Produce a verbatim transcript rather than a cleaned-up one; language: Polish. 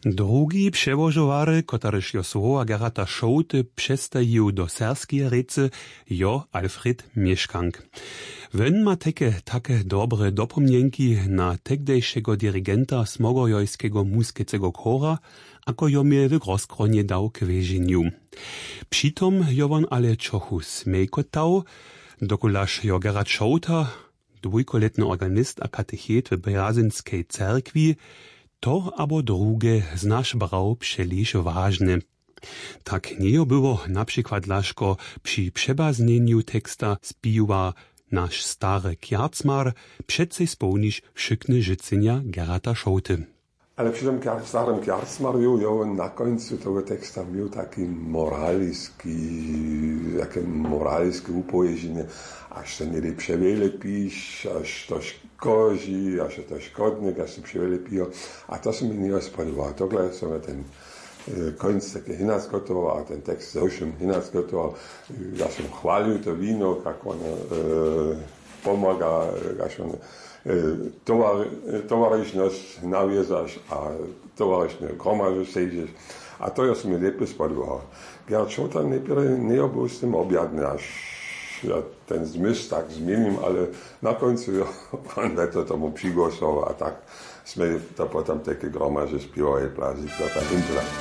Drugi przełożowary, kotaryż jo słowa Gerata Šouty przestajił do serskie rece, jo Alfred Mieszkank. Wen ma takie, takie dobre dopomnienki na tegdejszego dirigenta smogojojskiego muskecego chora, ako jo mnie w rozkronie dał k wieżeniu. Přitom jo won ale czochu smejkotał, dokulaż jo Gerat Šouta, dwójkoletny organist a katechet w Brязynskiej cerkwi, to abo drugie z nasz brał przeliż ważne. Tak nie było na przykład laszko przy przebaznieniu teksta spiwa nasz stary kjarcmar przecie spełnić wszykne życzenia Gerata Šouty. Ale przy tym starym kjarcmarju jo na końcu tego teksta miał taki moralski, takie moralskie upojeżenie, aż to nie przewiele pisz, aż to szkodzi, aż to szkodnik, aż to przewiele pijo. A to się mi nie spodobało. Tohle sobie ten końc taki hinac gotował, a ten tekst zewsім hinac gotował. Ja się chwalił to wino, jak ono e, pomaga, jak ono Towar, towaryśność nawiązasz, a towaryśność gromadzisz, siedzisz. A to jest mi lepiej spodobało. Gerard Šouta nie był z tym obiadny, aż ja ten zmysł tak zmienił, ale na końcu on to tomu przygłosował, a tak sme to potem takie gromadzie śpiewali, plażyć, to tak intela.